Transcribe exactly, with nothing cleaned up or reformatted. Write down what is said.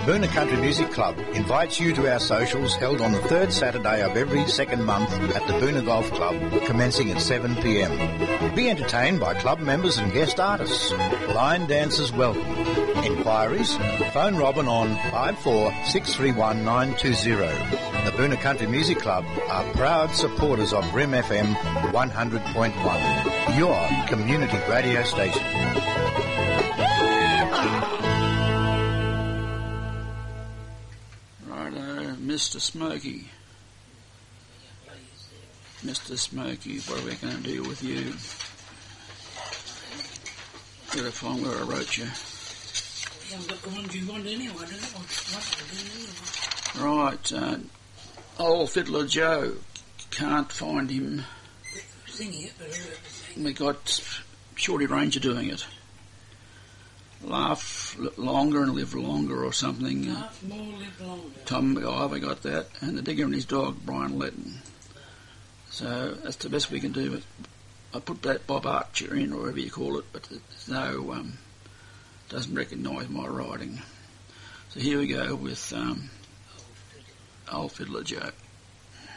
Boona Country Music Club invites you to our socials held on the third Saturday of every second month at the Boona Golf Club, commencing at seven p m. Be entertained by club members and guest artists. Line dancers welcome. Inquiries? Phone Robin on five four six three one nine two zero. The Boona Country Music Club are proud supporters of R I M F M one hundred point one, your community radio station. Righto, Mister Smokey. Mister Smokey, what are we going to do with you? Gotta find where I wrote you. You haven't got the ones you want anyway, do you? Right, uh, old Fiddler Joe, can't find him. Singing it, but uh, We got Shorty Ranger doing it. Laugh longer and live longer or something. laugh more, live longer. Tom McIver got that, and the Digger and his dog, Brian Letton. So that's the best we can do. I put that Bob Archer in, or whatever you call it, but there's no, um, doesn't recognise my writing. So here we go with um, Old Fiddler Joe.